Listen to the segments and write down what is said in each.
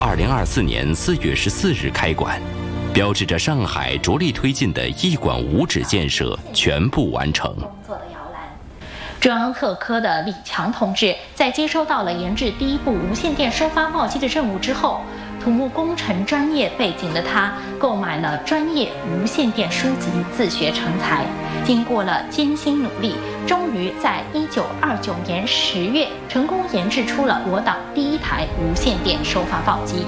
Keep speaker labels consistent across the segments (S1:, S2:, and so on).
S1: 2024年4月14日开馆，标志着上海着力推进的一馆五址建设全部完成。
S2: 中央特科的李强同志在接收到了研制第一部无线电收发报机的任务之后，土木工程专业背景的他购买了专业无线电书籍，自学成才。经过了艰辛努力，终于在1929年10月成功研制出了我党第一台无线电收发报机。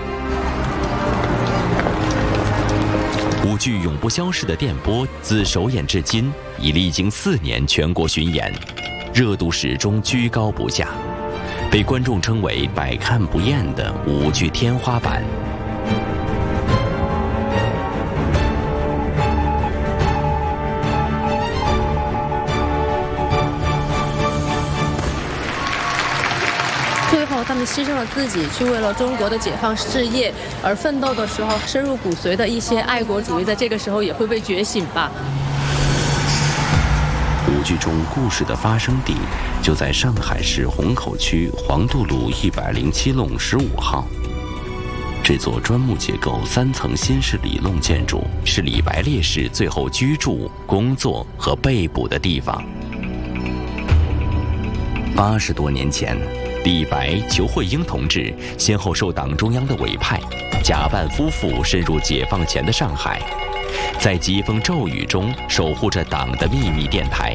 S1: 5具永不消逝的电波，自首演至今已历经4年全国巡演，热度始终居高不下，被观众称为百看不厌的5具天花板。
S3: 最后，他们牺牲了自己，去为了中国的解放事业而奋斗的时候，深入骨髓的一些爱国主义，在这个时候也会被觉醒吧。
S1: 5剧中故事的发生地就在上海市虹口区黄渡路107弄15号。这座砖木结构3层新式里弄建筑是李白烈士最后居住、工作和被捕的地方。80多年前，李白、裘惠英同志先后受党中央的委派，假扮夫妇深入解放前的上海，在疾风骤雨中守护着党的秘密电台。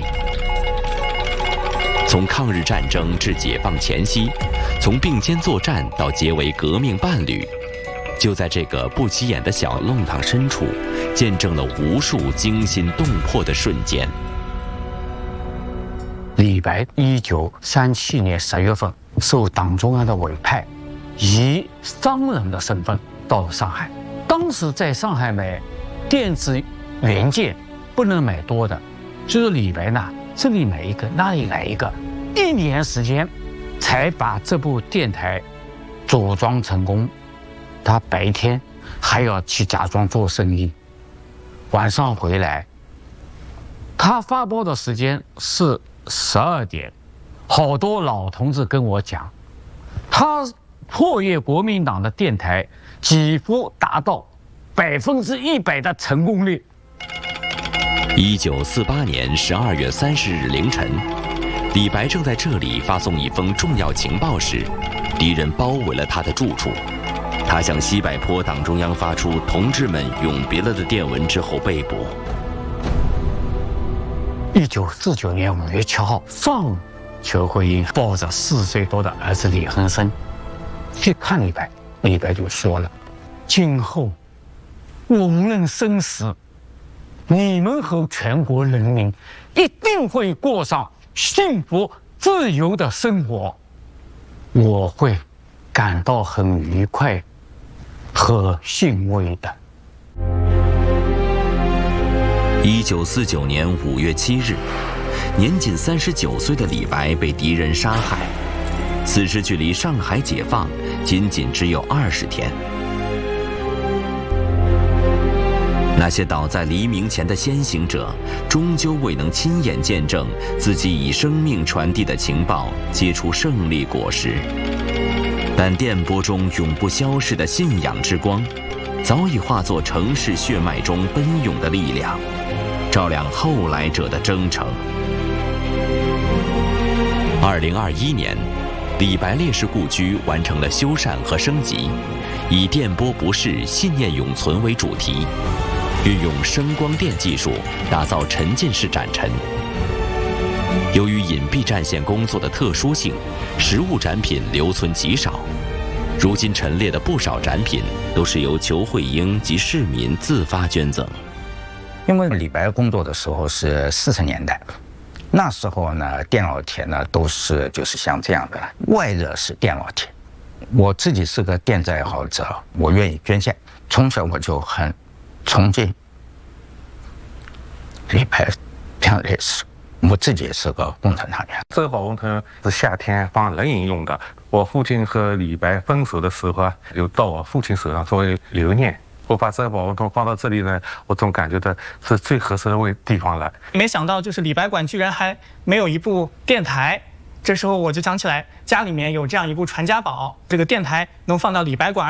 S1: 从抗日战争至解放前夕，从并肩作战到结为革命伴侣，就在这个不起眼的小弄堂深处，见证了无数惊心动魄的瞬间。
S4: 李白1937年10月份受党中央的委派，以商人的身份到了上海。当时在上海买电子元件不能买多的，就是李白呢，这里买一个，那里买一个，1年时间才把这部电台组装成功。他白天还要去假装做生意，晚上回来，他发报的时间是12点。好多老同志跟我讲，他破阅国民党的电台几乎达到100%的成功率。
S1: 1948年12月30日凌晨，李白正在这里发送一封重要情报时，敌人包围了他的住处。他向西柏坡党中央发出同志们永别了的电文之后被捕。
S4: 1949年5月7号上午，裘惠英抱着4岁多的儿子李恒生去看李白，李白就说了：“今后我无论生死，你们和全国人民一定会过上幸福自由的生活，我会感到很愉快和欣慰的。”
S1: 1949年5月7日，年仅39岁的李白被敌人杀害。此时距离上海解放仅仅只有20天。那些倒在黎明前的先行者，终究未能亲眼见证自己以生命传递的情报结出胜利果实。但电波中永不消逝的信仰之光，早已化作城市血脉中奔涌的力量，照亮后来者的征程。2021年，李白烈士故居完成了修缮和升级，以电波不逝，信念永存为主题，运用声光电技术打造沉浸式展陈。由于隐蔽战线工作的特殊性，实物展品留存极少。如今陈列的不少展品都是由裘惠英及市民自发捐赠。
S5: 因为李白工作的时候是40年代，那时候呢，电脑铁呢都是就是像这样的，外热是电脑铁。我自己是个电子爱好者，我愿意捐献。从小我就很崇敬李白这样烈士。我自己也是个工程厂员。
S6: 这个保温桶是夏天帮人饮用的。我父亲和李白分手的时候啊，就到我父亲手上作为留念。我把这个保温桶放到这里呢，我总感觉到是最合适的地方了。
S7: 没想到就是李白馆居然还没有一部电台，这时候我就想起来家里面有这样一部传家宝，这个电台能放到李白馆。